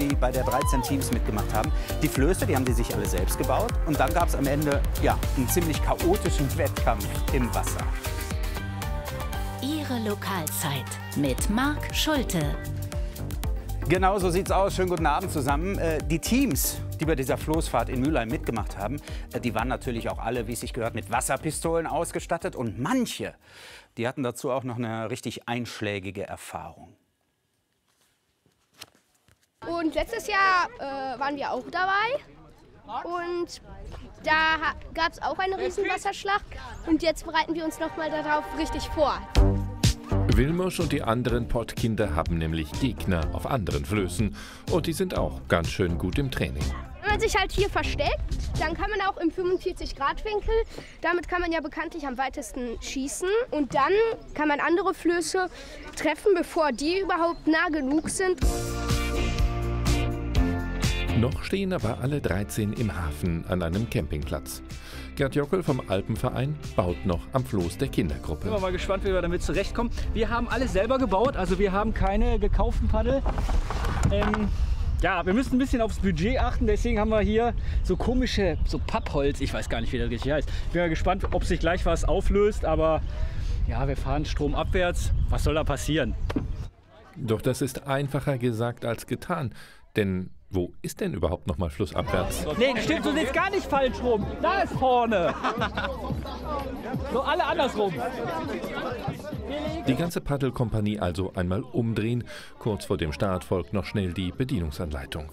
die bei der 13 Teams mitgemacht haben. Die Flöße, die haben die sich alle selbst gebaut. Und dann gab es am Ende ja, einen ziemlich chaotischen Wettkampf im Wasser. Ihre Lokalzeit mit Marc Schulte. Genau so sieht's aus. Schönen guten Abend zusammen. Die Teams, die bei dieser Floßfahrt in Mülheim mitgemacht haben, die waren natürlich auch alle, wie es sich gehört, mit Wasserpistolen ausgestattet. Und manche, die hatten dazu auch noch eine richtig einschlägige Erfahrung. Und letztes Jahr waren wir auch dabei. Und da gab es auch eine riesen Wasserschlacht. Und jetzt bereiten wir uns noch mal darauf richtig vor. Vilmos und die anderen Pottkinder haben nämlich Gegner auf anderen Flößen. Und die sind auch ganz schön gut im Training. Wenn man sich halt hier versteckt, dann kann man auch im 45-Grad-Winkel, damit kann man ja bekanntlich am weitesten schießen. Und dann kann man andere Flöße treffen, bevor die überhaupt nah genug sind. Noch stehen aber alle 13 im Hafen an einem Campingplatz. Gerd Jockel vom Alpenverein baut noch am Floß der Kindergruppe. Ich bin mal gespannt, wie wir damit zurechtkommen. Wir haben alles selber gebaut, also wir haben keine gekauften Paddel. Ja, wir müssen ein bisschen aufs Budget achten, deswegen haben wir hier so komische, so Pappholz, ich weiß gar nicht, wie das richtig heißt. Ich bin mal gespannt, ob sich gleich was auflöst, aber ja, wir fahren stromabwärts. Was soll da passieren? Doch das ist einfacher gesagt als getan, denn wo ist denn überhaupt noch mal flussabwärts? Nee, stimmt, du siehst gar nicht falsch rum. Da ist vorne. So, alle andersrum. Die ganze Paddelkompanie also einmal umdrehen. Kurz vor dem Start folgt noch schnell die Bedienungsanleitung.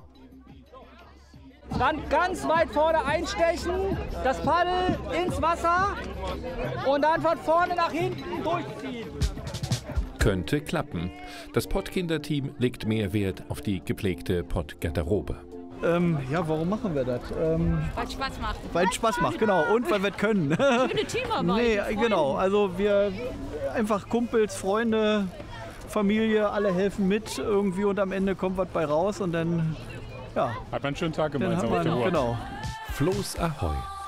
Dann ganz weit vorne einstechen, das Paddel ins Wasser und dann von vorne nach hinten durchziehen. Könnte klappen. Das Pottkinderteam legt mehr Wert auf die gepflegte Pottgarderobe. Ja, warum machen wir das? Weil es Spaß macht. Weil es Spaß macht, genau. Und weil wir es können. Schöne Teamarbeit. Nee, genau. Also wir einfach Kumpels, Freunde, Familie, alle helfen mit irgendwie und am Ende kommt was bei raus und dann, ja. Hat man einen schönen Tag Dann gemeinsam hat auf der man, Uhr. genau. Floß Ahoi.